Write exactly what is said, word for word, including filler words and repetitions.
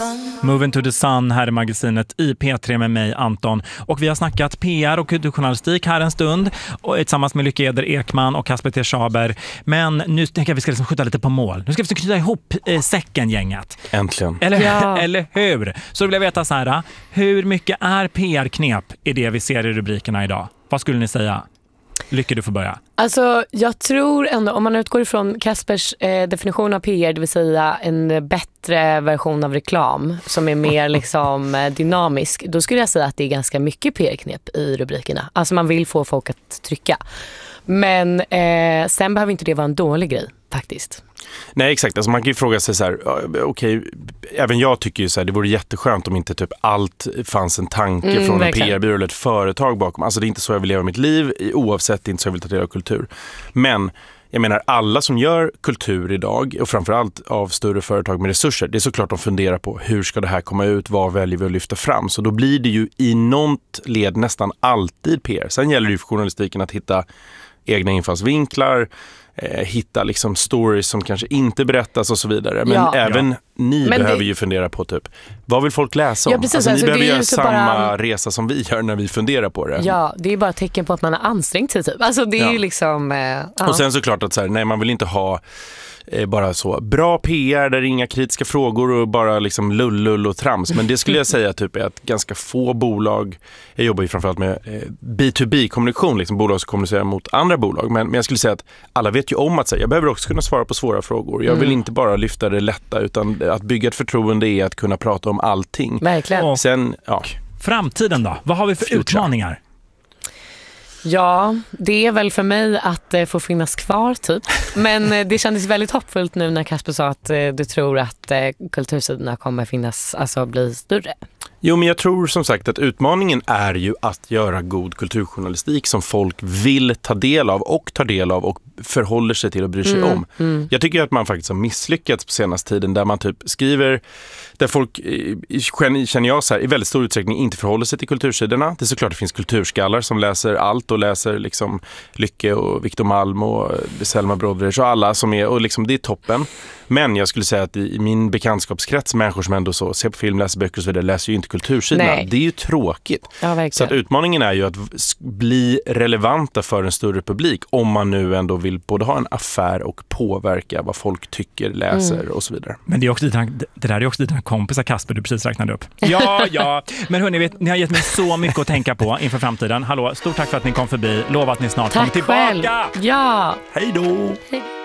Moving to the Sun här i magasinet i P tre med mig, Anton. Och vi har snackat P R och kulturjournalistik här en stund och tillsammans med Lykke Eder Ekman och Kasper T. Schaber. Men nu tänker jag att vi ska liksom skjuta lite på mål. Nu ska vi försöka knyta ihop eh, säcken, gänget. Äntligen. Eller, Ja. eller hur? Så vill jag veta så här, hur mycket är P R-knep i det vi ser i rubrikerna idag? Vad skulle ni säga? Lycka, du får börja. Alltså jag tror ändå, om man utgår ifrån Kaspers eh, definition av P R, det vill säga en bättre version av reklam som är mer liksom eh, dynamisk, då skulle jag säga att det är ganska mycket P R-knep i rubrikerna. Alltså man vill få folk att trycka. Men eh, sen behöver inte det vara en dålig grej faktiskt. Nej, exakt. Alltså man kan ju fråga sig så här, okej, okay, även jag tycker ju så här, det vore jätteskönt om inte typ allt fanns en tanke Mm, från verkligen. en P R-byrå eller ett företag bakom. Alltså det är inte så jag vill leva mitt liv, oavsett, det är inte så jag vill ta del av kultur. Men jag menar, alla som gör kultur idag, och framförallt av större företag med resurser, det är såklart de funderar på hur ska det här komma ut, vad väljer vi att lyfta fram. Så då blir det ju i något led nästan alltid P R. Sen gäller det ju för journalistiken att hitta egna infallsvinklar, eh, hitta liksom stories som kanske inte berättas och så vidare. Men Ja. även Ja. ni Men behöver det- ju fundera på typ, vad vill folk läsa om? Ja, precis. Alltså, Alltså, ni det behöver är ju göra så samma bara- resa som vi gör när vi funderar på det. Ja, det är bara ett tecken på att man har ansträngt sig typ. Alltså det är Ja. ju liksom eh, ja. Och sen såklart att så här, nej, man vill inte ha eh, bara så bra P R där inga kritiska frågor och bara liksom lull, lull och trams. Men det skulle jag säga typ är att ganska få bolag, jag jobbar ju framförallt med eh, B to B-kommunikation, liksom bolag som kommunicerar mot andra bolag. Men, men jag skulle säga att alla vet ju om att säga, jag behöver också kunna svara på svåra frågor. Jag vill Mm. inte bara lyfta det lätta, utan att bygga ett förtroende är att kunna prata om allting. Verkligen. Och Sen, ja. framtiden då? Vad har vi för Future. utmaningar? Ja, det är väl för mig att eh, få finnas kvar typ. Men eh, det kändes väldigt hoppfullt nu när Kasper sa att eh, du tror att eh, kultursidorna kommer finnas, alltså bli större. Jo, men jag tror som sagt att utmaningen är ju att göra god kulturjournalistik som folk vill ta del av och tar del av och förhåller sig till och bryr sig Mm, om. mm. Jag tycker att man faktiskt har misslyckats på senaste tiden där man typ skriver, där folk, eh, känner jag så här, i väldigt stor utsträckning inte förhåller sig till kultursidorna. Det är såklart det finns kulturskallar som läser allt och läser liksom Lycke och Victor Malm och Selma Brodrich och alla som är, och liksom det är toppen. Men jag skulle säga att i min bekantskapskrets, människor som ändå så ser på film, läser böcker och så vidare, läser ju inte kultursidorna. Nej. Det är ju tråkigt. Ja, verkligen. Så att utmaningen är ju att v- s- bli relevanta för en större publik om man nu ändå vill både ha en affär och påverka vad folk tycker, läser Mm. och så vidare. Men det, är också dina, det där är också dina kompisar, Kasper, du precis räknade upp. Ja, ja. Men hörni, vet, ni har gett mig så mycket att tänka på inför framtiden. Hallå, stort tack för att ni kom förbi. Lova att ni snart kommer Tack tillbaka. själv. Ja. Hej då! Hej.